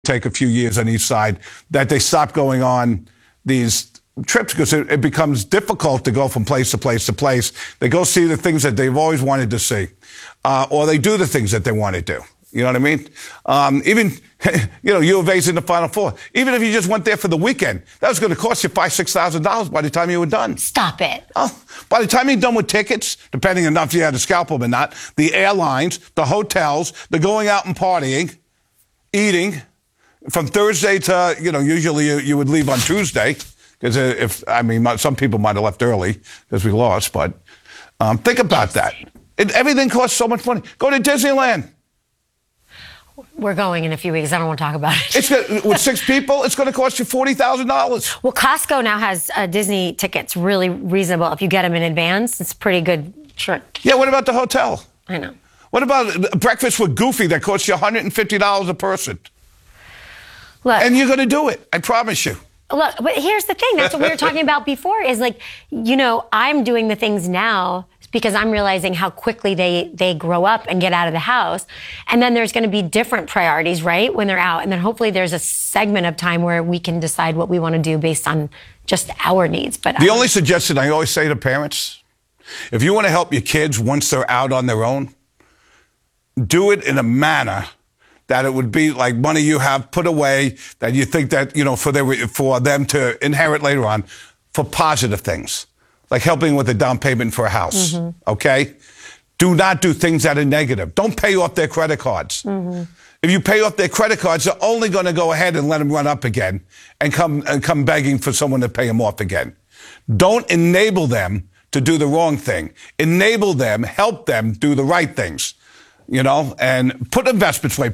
take a few years on each side, that they stop going on these trips because it becomes difficult to go from place to place to place. They go see the things that they've always wanted to see, or they do the things that they want to do. You know what I mean? Even, U of A's in the Final Four. Even if you just went there for the weekend, that was going to cost you $5,000, $6,000 by the time you were done. Stop it. Oh, by the time you're done with tickets, depending on if you had to scalp them or not, the airlines, the hotels, the going out and partying, eating, from Thursday to, usually you would leave on Tuesday. Because some people might have left early because we lost. But think about that. Everything costs so much money. Go to Disneyland. We're going in a few weeks. I don't want to talk about it. With 6 people, it's going to cost you $40,000. Well, Costco now has Disney tickets really reasonable. If you get them in advance, it's a pretty good trip. Yeah, what about the hotel? I know. What about breakfast with Goofy that costs you $150 a person? Look, and you're going to do it. I promise you. Look, but here's the thing. That's what we were talking about before is I'm doing the things now because I'm realizing how quickly they grow up and get out of the house. And then there's going to be different priorities, right, when they're out. And then hopefully there's a segment of time where we can decide what we want to do based on just our needs. But the only suggestion I always say to parents, if you want to help your kids once they're out on their own, do it in a manner that it would be like money you have put away that you think that, for them to inherit later on for positive things, like helping with a down payment for a house, okay? Do not do things that are negative. Don't pay off their credit cards. If you pay off their credit cards, they're only going to go ahead and let them run up again and come begging for someone to pay them off again. Don't enable them to do the wrong thing. Enable them, help them do the right things. And put investments away.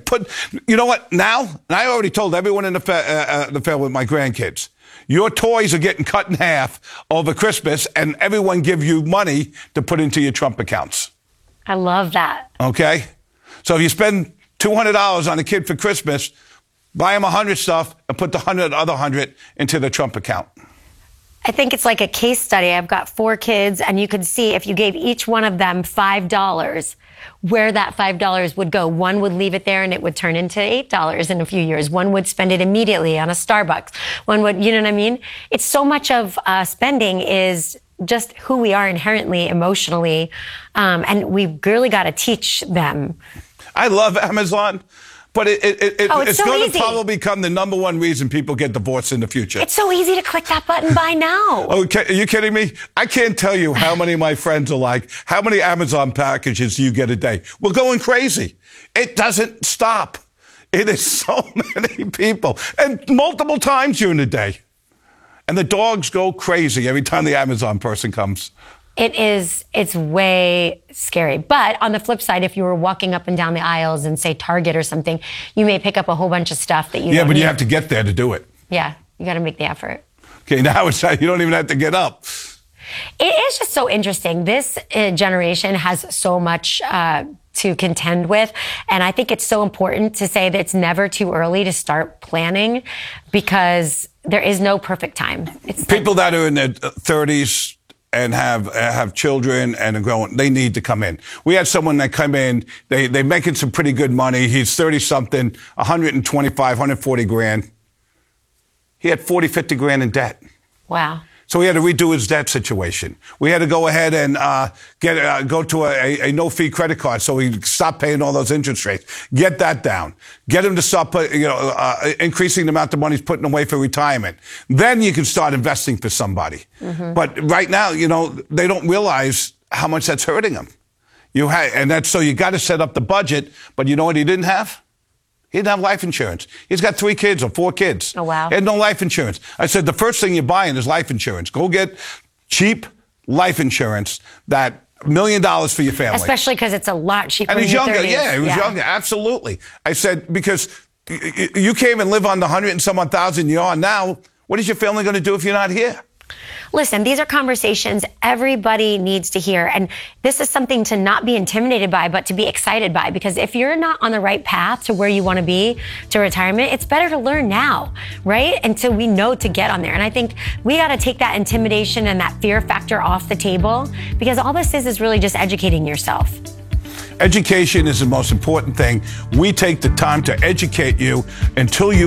Now, and I already told everyone in the fair with my grandkids, your toys are getting cut in half over Christmas, and everyone give you money to put into your Trump accounts. I love that. Okay? So if you spend $200 on a kid for Christmas, buy them 100 stuff and put the other 100 into the Trump account. I think it's like a case study. I've got 4 kids, and you could see if you gave each one of them $5, where that $5 would go. One would leave it there and it would turn into $8 in a few years. One would spend it immediately on a Starbucks. One would, you know what I mean? It's so much of spending is just who we are inherently, emotionally, and we've really got to teach them. I love Amazon. But it's going to probably become the number one reason people get divorced in the future. It's so easy to click that button buy now. Okay, are you kidding me? I can't tell you how many of my friends are like, how many Amazon packages do you get a day? We're going crazy. It doesn't stop. It is so many people. And multiple times during the day. And the dogs go crazy every time the Amazon person comes. It's way scary. But on the flip side, if you were walking up and down the aisles in, say, Target or something, you may pick up a whole bunch of stuff that you don't need. You have to get there to do it. Yeah, you got to make the effort. Okay, now it's you don't even have to get up. It is just so interesting. This generation has so much to contend with. And I think it's so important to say that it's never too early to start planning because there is no perfect time. It's people that are in their 30s and have children and are growing, they need to come in. We had someone that come in, they're making some pretty good money. He's 30-something, 125, 140 grand. He had 40, 50 grand in debt. Wow. So we had to redo his debt situation. We had to go ahead and go to a no-fee credit card so he stopped paying all those interest rates. Get that down. Get him to stop increasing the amount of money he's putting away for retirement. Then you can start investing for somebody. But right now, they don't realize how much that's hurting them. So you got to set up the budget. But you know what he didn't have? He didn't have life insurance. He's got 3 kids or 4 kids. Oh, wow. He had no life insurance. I said, the first thing you're buying is life insurance. Go get cheap life insurance, that $1 million for your family. Especially because it's a lot cheaper. And he's younger. 30s. Yeah, he was younger. Absolutely. I said, because you came and live on the 100 and some odd thousand you're on now. What is your family going to do if you're not here? Listen, these are conversations everybody needs to hear. And this is something to not be intimidated by, but to be excited by. Because if you're not on the right path to where you want to be to retirement, it's better to learn now, right? Until we know to get on there. And I think we got to take that intimidation and that fear factor off the table because all this is really just educating yourself. Education is the most important thing. We take the time to educate you until you